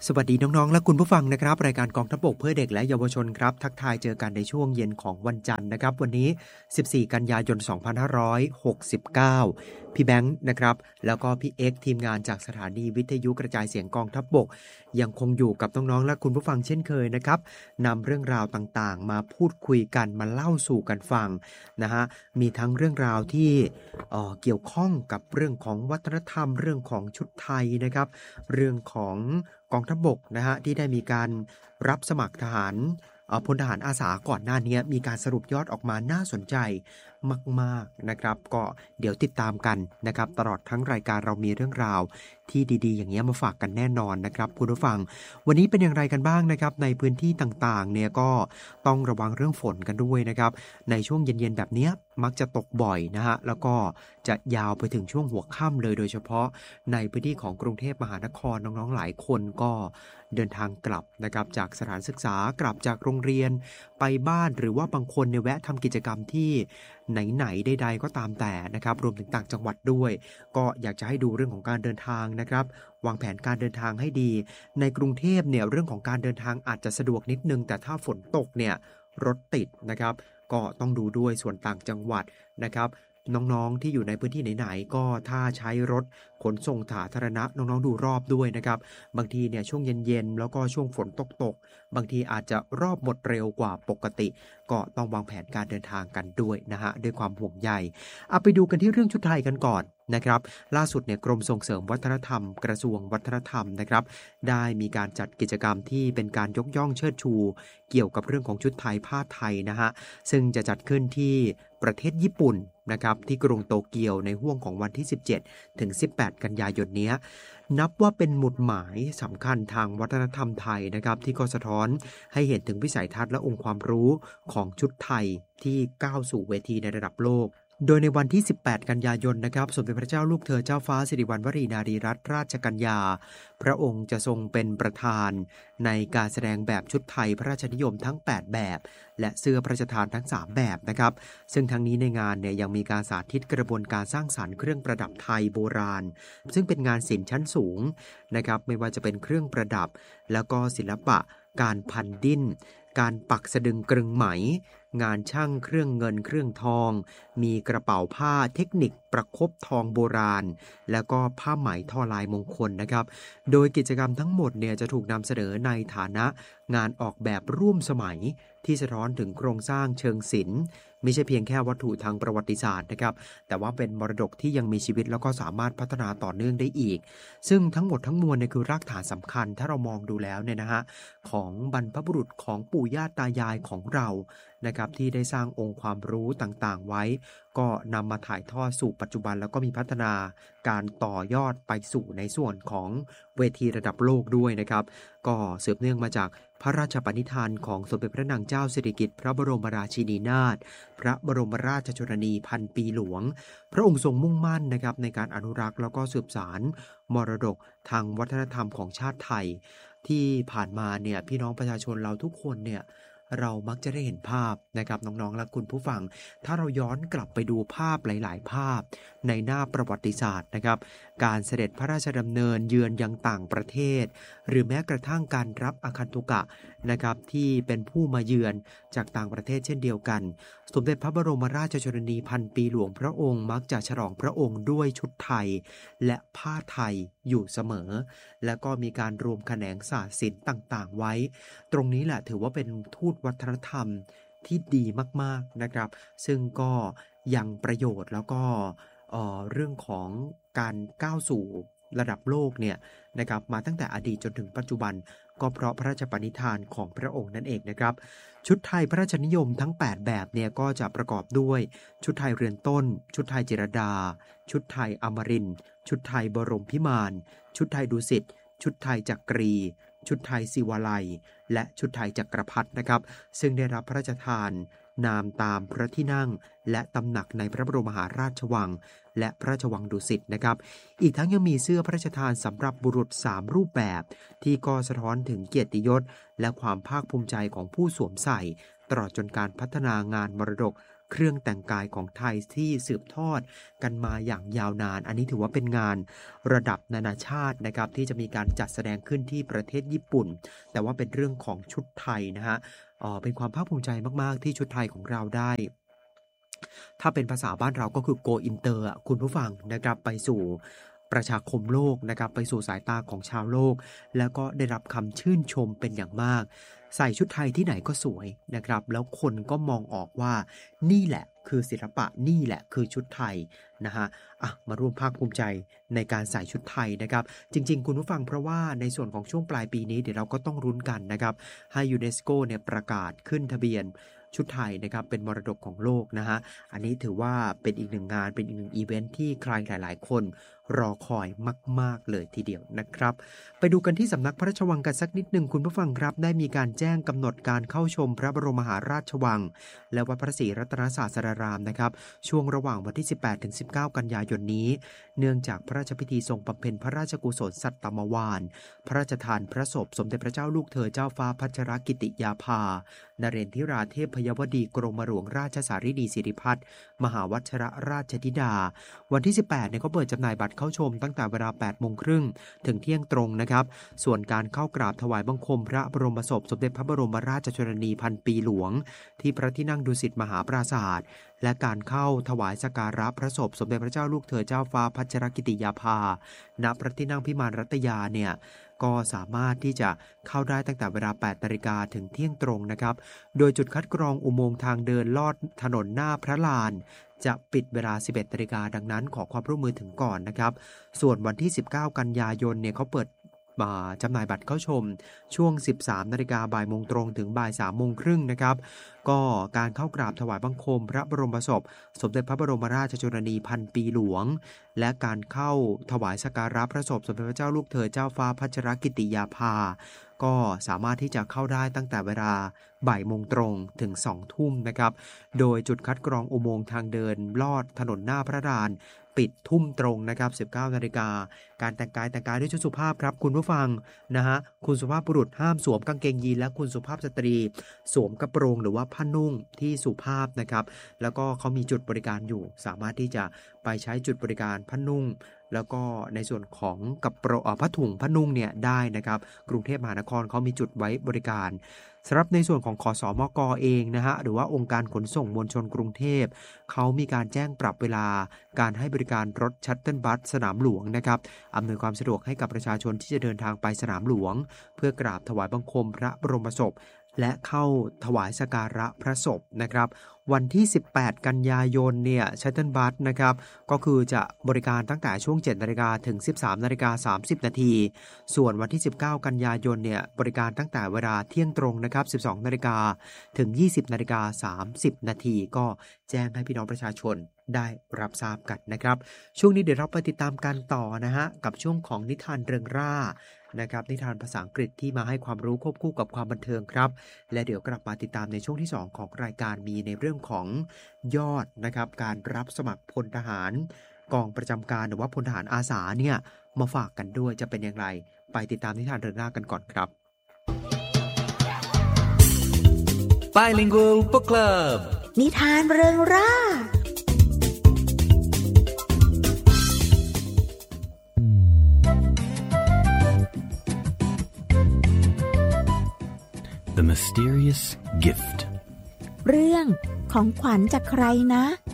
สวัสดีน้องๆและคุณผู้ฟังนะครับรายการกองทัพบกเพื่อเด็กและเยาวชนครับทักทายเจอกันในช่วงเย็นของวันจันทร์นะครับวันนี้14กันยายน2569พี่แบงค์นะครับแล้วก็พี่เอ็กซ์ทีมงานจากสถานีวิทยุกระจายเสียงกองทัพบกยังคงอยู่กับน้องๆและคุณผู้ฟังเช่นเคยนะครับนำเรื่องราวต่างๆมาพูดคุยกันมาเล่าสู่กันฟังนะฮะมีทั้งเรื่องราวที่เกี่ยวข้องกับเรื่องของวัฒนธรรมเรื่องของชุดไทยนะครับเรื่องของกองทัพบกนะฮะที่ได้มีการรับสมัครทหารพลทหารอาสาก่อนหน้านี้มีการสรุปยอดออกมาน่าสนใจมากๆนะครับก็เดี๋ยวติดตามกันนะครับตลอดทั้งรายการเรามีเรื่องราวที่ดีๆอย่างนี้มาฝากกันแน่นอนนะครับคุณผู้ฟังวันนี้เป็นอย่างไรกันบ้างนะครับในพื้นที่ต่างๆเนี่ยก็ต้องระวังเรื่องฝนกันด้วยนะครับในช่วงเย็นๆแบบนี้มักจะตกบ่อยนะฮะแล้วก็จะยาวไปถึงช่วงหัวค่ำเลยโดยเฉพาะในพื้นที่ของกรุงเทพมหานครน้องๆหลายคนก็เดินทางกลับนะครับจากสถานศึกษากลับจากโรงเรียนไปบ้านหรือว่าบางคนเนี่ยแวะทำกิจกรรมที่ไหนๆใดๆก็ตามแต่นะครับรวมถึงต่างจังหวัดด้วยก็อยากจะให้ดูเรื่องของการเดินทางนะครับวางแผนการเดินทางให้ดีในกรุงเทพเนี่ยเรื่องของการเดินทางอาจจะสะดวกนิดนึงแต่ถ้าฝนตกเนี่ยรถติดนะครับก็ต้องดูด้วยส่วนต่างจังหวัดนะครับน้องๆที่อยู่ในพื้นที่ไหนๆก็ถ้าใช้รถขนส่งสาธารณะน้องๆดูรอบด้วยนะครับบางทีเนี่ยช่วงเย็นๆแล้วก็ช่วงฝนตกบางทีอาจจะรอบหมดเร็วกว่าปกติก็ต้องวางแผนการเดินทางกันด้วยนะฮะด้วยความห่วงใยเอาไปดูกันที่เรื่องชุดไทยกันก่อนนะครับล่าสุดเนี่ยกรมส่งเสริมวัฒนธรรมกระทรวงวัฒนธรรมนะครับได้มีการจัดกิจกรรมที่เป็นการยกย่องเชิดชูเกี่ยวกับเรื่องของชุดไทยผ้าไทยนะฮะซึ่งจะจัดขึ้นที่ประเทศญี่ปุ่นนะครับที่กรุงโตเกียวในห้วงของวันที่17ถึง18กันยายนนี้นับว่าเป็นหมุดหมายสำคัญทางวัฒนธรรมไทยนะครับที่ก็สะท้อนให้เห็นถึงวิสัยทัศน์และองค์ความรู้ของชุดไทยที่ก้าวสู่เวทีในระดับโลกโดยในวันที่18กันยายนนะครับสมเด็จพระเจ้าลูกเธอเจ้าฟ้าสิริวัณวรีนารีรัตนราชกัญญาพระองค์จะทรงเป็นประธานในการแสดงแบบชุดไทยพระราชนิยมทั้ง8แบบและเสื้อพระราชทานทั้ง3แบบนะครับซึ่งทั้งนี้ในงานเนี่ยยังมีการสาธิตกระบวนการสร้างสรรค์เครื่องประดับไทยโบราณซึ่งเป็นงานศิลป์ชั้นสูงนะครับไม่ว่าจะเป็นเครื่องประดับแล้วก็ศิลปะการพันดิ้นการปักสะดึงกรึงไหมงานช่างเครื่องเงินเครื่องทองมีกระเป๋าผ้าเทคนิคประคบทองโบราณแล้วก็ผ้าไหมทอลายมงคลนะครับโดยกิจกรรมทั้งหมดเนี่ยจะถูกนำเสนอในฐานะงานออกแบบร่วมสมัยที่สะท้อนถึงโครงสร้างเชิงศิลป์ไม่ใช่เพียงแค่วัตถุทางประวัติศาสตร์นะครับแต่ว่าเป็นมรดกที่ยังมีชีวิตแล้วก็สามารถพัฒนาต่อเนื่องได้อีกซึ่งทั้งหมดทั้งมวลเนี่ยคือรากฐานสำคัญถ้าเรามองดูแล้วเนี่ยนะฮะของบรรพบุรุษของปู่ย่าตายายของเรานะครับที่ได้สร้างองค์ความรู้ต่างๆไว้ก็นำมาถ่ายทอดสู่ปัจจุบันแล้วก็มีพัฒนาการต่อยอดไปสู่ในส่วนของเวทีระดับโลกด้วยนะครับก็สืบเนื่องมาจากพระราชปณิธานของสมเด็จพระนางเจ้าสิริกิติ์พระบรมราชินีนาถพระบรมราชชนนีพันปีหลวงพระองค์ทรงมุ่งมั่นนะครับในการอนุรักษ์แล้วก็สืบสานมรดกทางวัฒนธรรมของชาติไทยที่ผ่านมาเนี่ยพี่น้องประชาชนเราทุกคนเนี่ยเรามักจะได้เห็นภาพนะครับน้องๆและคุณผู้ฟังถ้าเราย้อนกลับไปดูภาพหลายๆภาพในหน้าประวัติศาสตร์นะครับการเสด็จพระราชดำเนินเยือนยังต่างประเทศหรือแม้กระทั่งการรับอคันตุกะนะครับที่เป็นผู้มาเยือนจากต่างประเทศเช่นเดียวกันสมเด็จพระบรมราชชนนีพันปีหลวงพระองค์มักจะฉลองพระองค์ด้วยชุดไทยและผ้าไทยอยู่เสมอแล้วก็มีการรวมแขนงศาสตร์ศิลป์ต่างๆไว้ตรงนี้แหละถือว่าเป็นทูตวัฒนธรรมที่ดีมากๆนะครับซึ่งก็ยังประโยชน์แล้วก็เรื่องของการก้าวสู่ระดับโลกเนี่ยนะครับมาตั้งแต่อดีตจนถึงปัจจุบันก็เพราะพระราชปณิธานของพระองค์นั่นเองนะครับชุดไทยพระราชนิยมทั้ง8แบบเนี่ยก็จะประกอบด้วยชุดไทยเรือนต้นชุดไทยจิรดาชุดไทยอมรินทร์ชุดไทยบรมพิมานชุดไทยดุสิตชุดไทยจักรีชุดไทยศิวาลัยและชุดไทยจักรพรรดินะครับซึ่งได้รับพระราชทานนามตามพระที่นั่งและตำหนักในพระบรมมหาราชวังและพระราชวังดุสิตนะครับอีกทั้งยังมีเสื้อพระราชทานสำหรับบุรุษ3รูปแบบที่ก็สะท้อนถึงเกียรติยศและความภาคภูมิใจของผู้สวมใส่ตลอดจนการพัฒนางานมรดกเครื่องแต่งกายของไทยที่สืบทอดกันมาอย่างยาวนานอันนี้ถือว่าเป็นงานระดับนานาชาตินะครับที่จะมีการจัดแสดงขึ้นที่ประเทศญี่ปุ่นแต่ว่าเป็นเรื่องของชุดไทยนะฮะเป็นความภาคภูมิใจมากๆที่ชุดไทยของเราได้ถ้าเป็นภาษาบ้านเราก็คือ go inter คุณผู้ฟังนะครับไปสู่ประชาคมโลกนะครับไปสู่สายตาของชาวโลกแล้วก็ได้รับคำชื่นชมเป็นอย่างมากใส่ชุดไทยที่ไหนก็สวยนะครับแล้วคนก็มองออกว่านี่แหละคือศิลปะนี่แหละคือชุดไทยนะฮะมาร่วมภาคภูมิใจในการใส่ชุดไทยนะครับจริงๆคุณผู้ฟังเพราะว่าในส่วนของช่วงปลายปีนี้เดี๋ยวเราก็ต้องรุ้นกันนะครับให้ยูเนสโกเนี่ยประกาศขึ้นทะเบียนชุดไทยนะครับเป็นมรดกของโลกนะฮะอันนี้ถือว่าเป็นอีกหนึ่งงานเป็นอีกหนึ่งอีเวนท์ที่ใครหลายๆคนรอคอยมากๆเลยทีเดียวนะครับไปดูกันที่สำนักพระราชวังกันสักนิดหนึ่งคุณผู้ฟังครับได้มีการแจ้งกำหนดการเข้าชมพระบรมมหาราชวังและวัดพระศรีรัตนศาสดารามนะครับช่วงระหว่างวันที่ 18-19 กันยายนนี้เนื่องจากพระราชพิธีทรงบำเพ็ญพระราชกุศลสัตตมวาลพระราชทานพระศพสมเด็จพระเจ้าลูกเธอเจ้าฟ้าพัชรกิติยาภานเรนทิราเทพยวดีกรมหลวงราชสารีดีสิริพัฒน์มหาวัชรราชธิดาวันที่ 18 เนี่ยเขาเปิดจำหน่ายบัตรเข้าชมตั้งแต่เวลา 8 โมงครึ่งถึงเที่ยงตรงนะครับส่วนการเข้ากราบถวายบังคมพระบรมศพสมเด็จพระบรมราชชนนีพันปีหลวงที่พระที่นั่งดุสิตมหาปราสาทและการเข้าถวายสักการะพระศพสมเด็จพระเจ้าลูกเธอเจ้าฟ้าพัชรกิติยาภาณพระที่นั่งพิมานรัตยาเนี่ยก็สามารถที่จะเข้าได้ตั้งแต่เวลา 8 นาฬิกาถึงเที่ยงตรงนะครับโดยจุดคัดกรองอุโมงค์ทางเดินลอดถนนหน้าพระลานจะปิดเวลา 11 นาฬิกาดังนั้นขอความร่วมมือถึงก่อนนะครับส่วนวันที่ 19 กันยายนเนี่ยเขาเปิดจำหน่ายบัตรเข้าชมช่วง 13 นาฬิกาบ่ายโมงตรงถึงบ่าย 3 โมงครึ่งนะครับก็การเข้ากราบถวายบังคมพระบรมศพสมเด็จพระบรมราชชนนีพันปีหลวงและการเข้าถวายสักการะพระศพสมเด็จพระเจ้าลูกเธอเจ้าฟ้าพัชรกิติยาภาก็สามารถที่จะเข้าได้ตั้งแต่เวลาบ่ายโมงตรงถึง 2 ทุ่มนะครับโดยจุดคัดกรองอุโมงค์ทางเดินลอดถนนหน้าพระลานปิดทุ่มตรงนะครับ 19 นาฬิกาการแต่งกายด้วยชุดสุภาพครับคุณผู้ฟังนะฮะคุณสุภาพบุรุษห้ามสวมกางเกงยีนและคุณสุภาพสตรีสวมกระโปรงหรือว่าผ้านุ่งที่สุภาพนะครับแล้วก็เขามีจุดบริการอยู่สามารถที่จะไปใช้จุดบริการผ้านุ่งแล้วก็ในส่วนของกระโปรงผ้าถุงผ้านุ่งเนี่ยได้นะครับกรุงเทพมหานครเขามีจุดไว้บริการสำหรับในส่วนของขสมก.เองนะฮะหรือว่าองค์การขนส่งมวลชนกรุงเทพเขามีการแจ้งปรับเวลาการให้บริการรถชัตเทิลบัสสนามหลวงนะครับอำนวยความสะดวกให้กับประชาชนที่จะเดินทางไปสนามหลวงเพื่อกราบถวายบังคมพระบรมศพและเข้าถวายสักการะพระศพนะครับวันที่ 18 กันยายนเนี่ยชัตเทิลบัสนะครับก็คือจะบริการตั้งแต่ช่วง 7 นาฬิกาถึง 13 นาฬิกา 30 นาทีส่วนวันที่ 19 กันยายนเนี่ยบริการตั้งแต่เวลาเที่ยงตรงนะครับ 12 นาฬิกาถึง 20 นาฬิกา 30 นาทีก็แจ้งให้พี่น้องประชาชนได้รับทราบกันนะครับช่วงนี้เดี๋ยวเราไปติดตามกันต่อนะฮะกับช่วงของนิทานเริงร่านะครับนิทานภาษาอังกฤษที่มาให้ความรู้ควบคู่กับความบันเทิงครับและเดี๋ยวกลับมาติดตามในช่วงที่2ของรายการมีในเรื่องของยอดนะครับการรับสมัครพลทหารกองประจำการหรือว่าพลทหารอาสาเนี่ยมาฝากกันด้วยจะเป็นอย่างไรไปติดตามนิทานเริงร่ากันก่อนครับ Bilingual Book Club นิทานเริงร่า The Mysterious Gift เรื่องของขวัญจากใครนะ